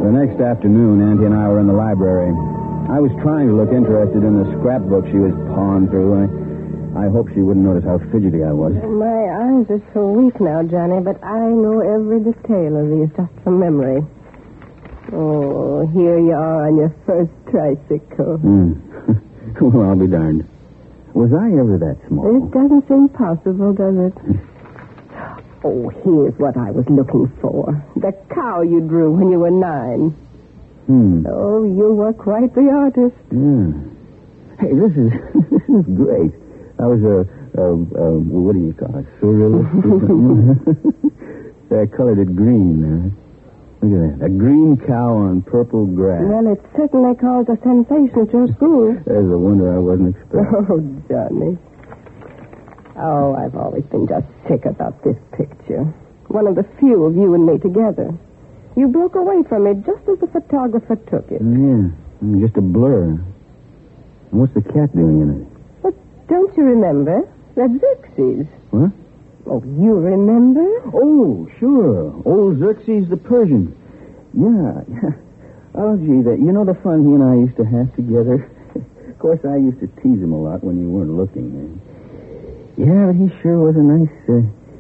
The next afternoon, Auntie and I were in the library. I was trying to look interested in the scrapbook she was pawing through. I hoped she wouldn't notice how fidgety I was. My eyes are so weak now, Johnny, but I know every detail of these just from memory. Oh, here you are on your first tricycle. Well, I'll be darned. Was I ever that small? It doesn't seem possible, does it? Oh, here's what I was looking for. The cow you drew when you were 9. Oh, you were quite the artist. Hey, this is great. I was what do you call it? Surrealist? I colored it green. Look at that. A green cow on purple grass. Well, it certainly caused a sensation at your school. There's a wonder I wasn't expecting. Oh, Johnny. Oh, I've always been just sick about this picture. One of the few of you and me together. You broke away from it just as the photographer took it. Yeah, just a blur. And what's the cat doing in it? But don't you remember? That's Xerxes. What? Oh, you remember? Oh, sure. Old Xerxes the Persian. Yeah. Oh, gee, the fun he and I used to have together? Of course, I used to tease him a lot when you weren't looking. Yeah, but he sure was a nice,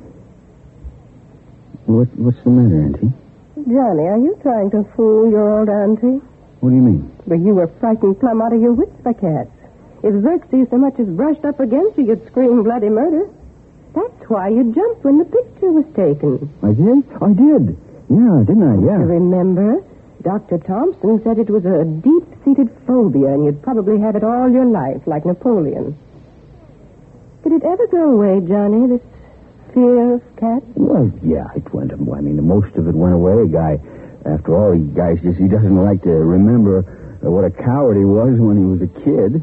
What's the matter, Auntie? Johnny, are you trying to fool your old auntie? What do you mean? But you were frightened plumb out of your wits by cats. If Xerxes so much as brushed up against you, you'd scream bloody murder. That's why you jumped when the picture was taken. I did? I did. Yeah, didn't I? Yeah. You remember? Dr. Thompson said it was a deep-seated phobia, and you'd probably have it all your life, like Napoleon. Did it ever go away, Johnny, this fear of cats? Well, yeah, it went. I mean, most of it went away. After all, he doesn't like to remember what a coward he was when he was a kid.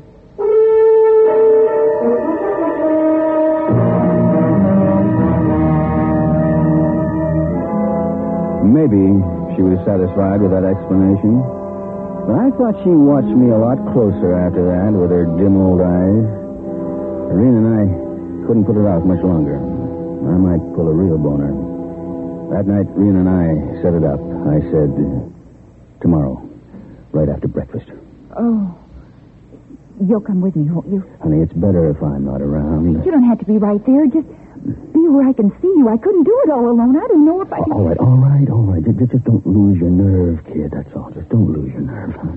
Maybe she was satisfied with that explanation. But I thought she watched me a lot closer after that with her dim old eyes. Irene and I couldn't put it off much longer. I might pull a real boner. That night, Irene and I set it up. I said, tomorrow, right after breakfast. Oh, you'll come with me, won't you? Honey, it's better if I'm not around. You don't have to be right there. Just be where I can see you. I couldn't do it all alone. I don't know if I can... All right. Just don't lose your nerve, kid. That's all. Just don't lose your nerve, huh?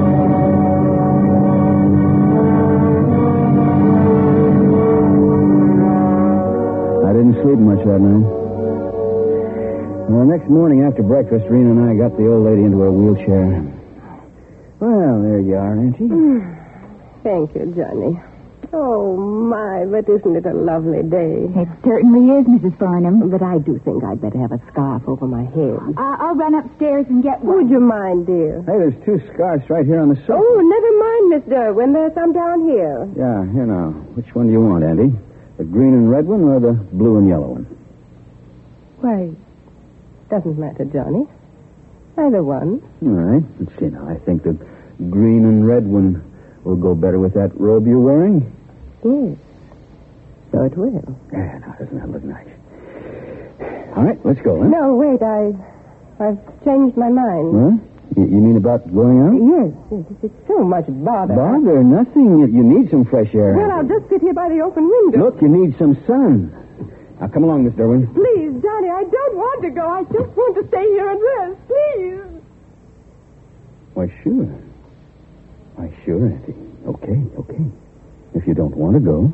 I didn't sleep much that night. Well, the next morning after breakfast, Rena and I got the old lady into her wheelchair. Well, there you are, Auntie. Thank you, Johnny. Oh, my, but isn't it a lovely day? It certainly is, Mrs. Farnham. But I do think I'd better have a scarf over my head. I'll run upstairs and get one. Would you mind, dear? Hey, there's 2 scarves right here on the sofa. Oh, never mind, Miss Derwin. There's some down here. Yeah, here now. Which one do you want, Auntie? The green and red one or the blue and yellow one? Why, doesn't matter, Johnny. Either one. All right. Let's see now. I think the green and red one will go better with that robe you're wearing. Yes. So it will. Yeah, now, doesn't that look nice? All right, let's go, huh? No, wait. I've changed my mind. Huh? You mean about going out? Yes. It's so much bother. Bother? Nothing. You need some fresh air. Well, I'll just sit here by the open window. Look, you need some sun. Now, come along, Miss Derwin. Please, Johnny, I don't want to go. I just want to stay here and rest. Please. Why, sure. Auntie. Okay. If you don't want to go.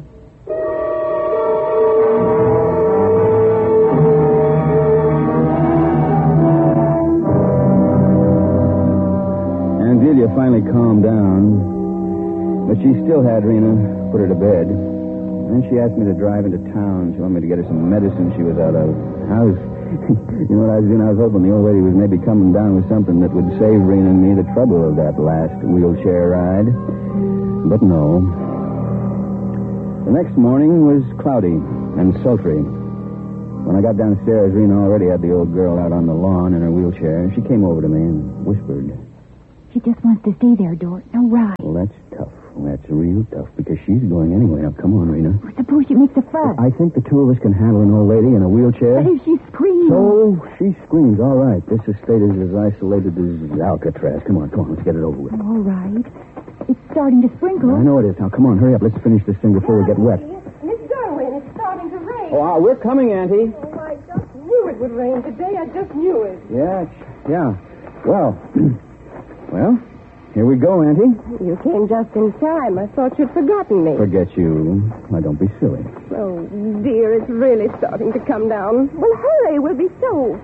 Angelia finally calmed down, but she still had Rena put her to bed. Then she asked me to drive into town. She wanted me to get her some medicine she was out of. You know what I was doing? I was hoping the old lady was maybe coming down with something that would save Rena and me the trouble of that last wheelchair ride. But no. The next morning was cloudy and sultry. When I got downstairs, Rena already had the old girl out on the lawn in her wheelchair. She came over to me and whispered. She just wants to stay there, Dort. No ride. Well, that's tough. Well, that's real tough because she's going anyway. Now, come on, Rena. Suppose she makes a fuss. I think the two of us can handle an old lady in a wheelchair. But if she screams... So she screams. All right. This estate is as isolated as Alcatraz. Come on. Let's get it over with. All right. It's starting to sprinkle. I know it is. Now, come on. Hurry up. Let's finish this thing before we get wet. Miss Derwin, it's starting to rain. Oh, we're coming, Auntie. Oh, I just knew it would rain today. I just knew it. Yeah. Well, here we go, Auntie. You came just in time. I thought you'd forgotten me. Forget you. Now, don't be silly. Oh, dear, it's really starting to come down. Well, hurry. We'll be soaked.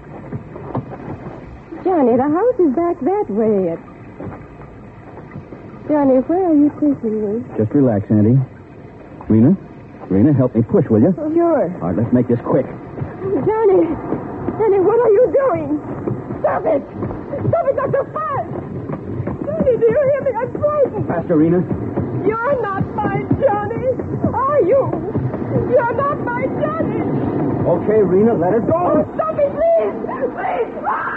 Johnny, the house is back that way. Johnny, where are you taking me? Just relax, Auntie. Rena, help me push, will you? Sure. All right, let's make this quick. Johnny, what are you doing? Stop it, Dr. Fudge! Johnny, do you hear me? I'm frightened. Faster, Rena. You're not my Johnny, are you? You're not my Johnny. Okay, Rena, let her go. Oh, stop it, please! Please!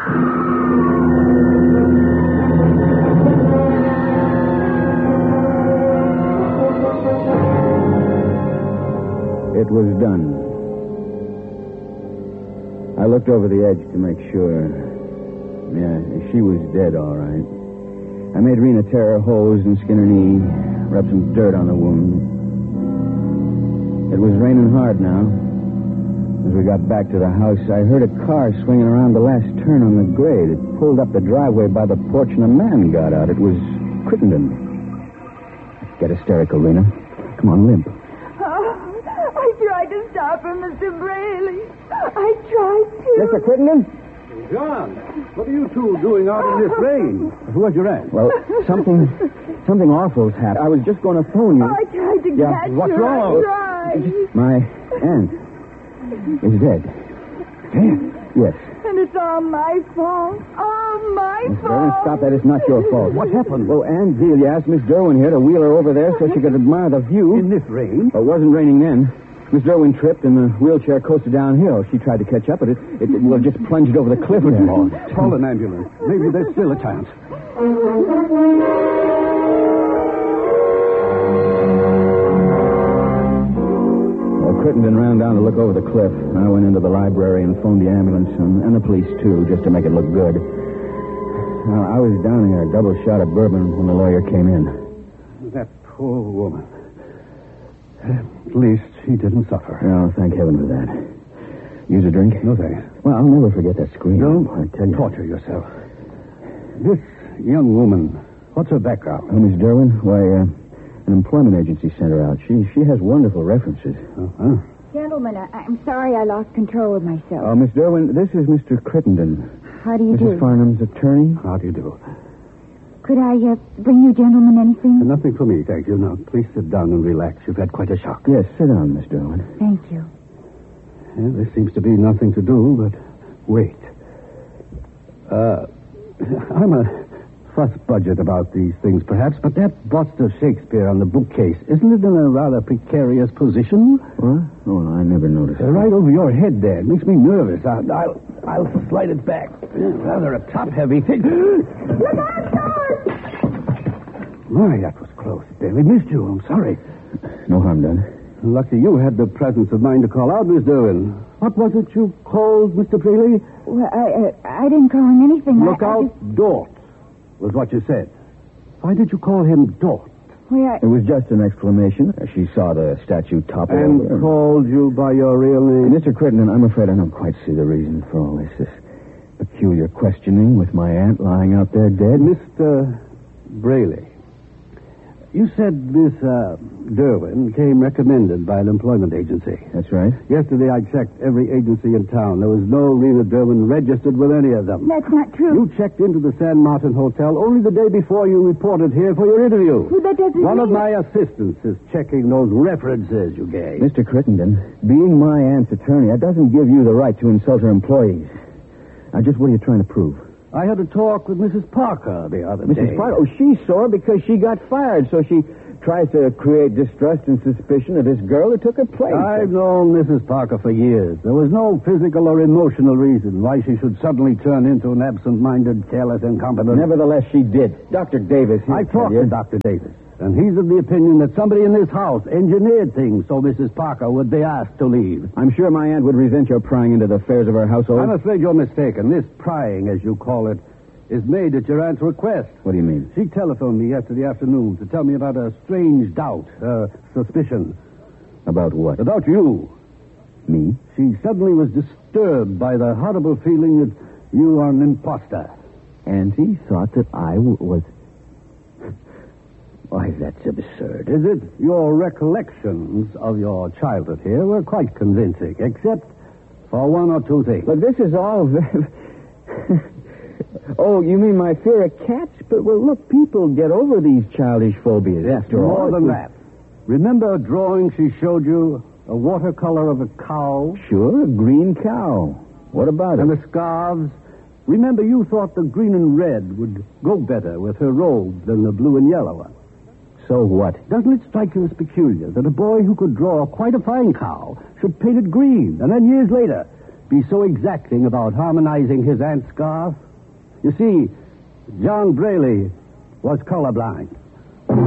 It was done. I looked over the edge to make sure. Yeah, she was dead, all right. I made Rena tear her hose and skin her knee, rub some dirt on the wound. It was raining hard now. As we got back to the house, I heard a car swinging around the last turn on the grade. It pulled up the driveway by the porch, and a man got out. It was Crittenden. Get hysterical, Rena. Come on, limp. I tried to stop her, Mr. Braley. I tried to. Mr. Crittenden? John, what are you two doing out in this rain? Where's your aunt? Well, something awful's happened. I was just going to phone you. I tried to catch what's her. wrong? I tried. My aunt is dead. Dead? Yes. And it's all my fault. All my Miss fault. Derwin, stop that. It's not your fault. What happened? Well, Aunt Delia asked Miss Derwin here to wheel her over there so she could admire the view. In this rain? It wasn't raining then. Miss Derwin tripped and the wheelchair coasted downhill. She tried to catch up, but it just plunged over the cliff. Call an ambulance. Maybe there's still a chance. Well, Crittenden ran down to look over the cliff. I went into the library and phoned the ambulance and the police, too, just to make it look good. Now, I was down here, a double shot of bourbon when the lawyer came in. That poor woman. At least she didn't suffer. Oh, thank heaven for that. Use a drink? No, thanks. Well, I'll never forget that scream. Don't I tell you. torture yourself. This young woman, what's her background? Oh, Miss Derwin? Why, an employment agency sent her out. She has wonderful references. Uh-huh. Gentlemen, I'm sorry I lost control of myself. Oh, Miss Derwin, this is Mr. Crittenden. How do you Mrs. do? Farnham's attorney. How do you do? Could I bring you gentlemen anything? Nothing for me, thank you. Now, please sit down and relax. You've had quite a shock. Yes, sit down, Miss Derwin. Thank you. Yeah, there seems to be nothing to do but wait. I'm a fuss budget about these things, perhaps, but that bust of Shakespeare on the bookcase, isn't it in a rather precarious position? What? Oh, I never noticed. Right over your head there. It makes me nervous. I'll slide it back. Rather a top-heavy thing. Look out, George! My, that was close. David missed you. I'm sorry. No harm done. Lucky you had the presence of mind to call out, Miss Derwin. What was it you called Mr. Braley? Well, I didn't call him anything. Look out, Dort, was what you said. Why did you call him Dort? It was just an exclamation. She saw the statue topple And over. called you by your real name? Mr. Crittenden, I'm afraid I don't quite see the reason for all this. This peculiar questioning with my aunt lying out there dead. Mr. Braley, you said Miss Derwin came recommended by an employment agency. That's right. Yesterday I checked every agency in town. There was no Rena Derwin registered with any of them. That's not true. You checked into the San Martin Hotel only the day before you reported here for your interview. Well, that doesn't One of mean- my assistants is checking those references you gave. Mr. Crittenden, being my aunt's attorney, that doesn't give you the right to insult her employees. Now, just what are you trying to prove? I had a talk with Mrs. Parker the other day. Mrs. Parker? Oh, she's sore because she got fired, so she tries to create distrust and suspicion of this girl who took her place. I've known Mrs. Parker for years. There was no physical or emotional reason why she should suddenly turn into an absent-minded, careless, incompetent... Nevertheless, she did. Dr. Davis, I talked to Dr. Davis. And he's of the opinion that somebody in this house engineered things so Mrs. Parker would be asked to leave. I'm sure my aunt would resent your prying into the affairs of our household. I'm afraid you're mistaken. This prying, as you call it, is made at your aunt's request. What do you mean? She telephoned me yesterday afternoon to tell me about a strange doubt, suspicion. About what? About you. Me? She suddenly was disturbed by the horrible feeling that you are an imposter. Auntie thought that I was... Why, that's absurd. Is it? Your recollections of your childhood here were quite convincing, except for one or two things. But this is all very... Oh, you mean my fear of cats? But, well, look, people get over these childish phobias. After all, more than that. Remember a drawing she showed you? A watercolor of a cow? Sure, a green cow. What about it? And the scarves? Remember, you thought the green and red would go better with her robe than the blue and yellow one. So what? Doesn't it strike you as peculiar that a boy who could draw quite a fine cow should paint it green, and then years later be so exacting about harmonizing his aunt's scarf? You see, John Braley was colorblind.